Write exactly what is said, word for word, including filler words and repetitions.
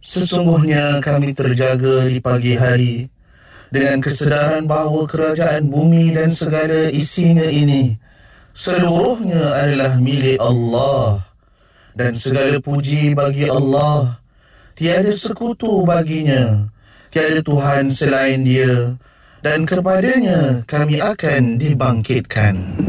Sesungguhnya kami terjaga di pagi hari dengan kesedaran bahawa kerajaan bumi dan segala isinya ini seluruhnya adalah milik Allah, dan segala puji bagi Allah. Tiada sekutu baginya, tiada Tuhan selain Dia, dan kepadanya kami akan dibangkitkan.